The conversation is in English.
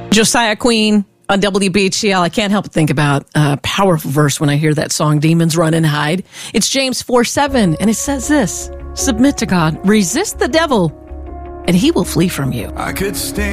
Josiah Queen on WBHCL. I can't help but think about a powerful verse when I hear that song, Demons Run and Hide. It's James 4:7, and it says this: submit to God, resist the devil, and he will flee from you. I could stand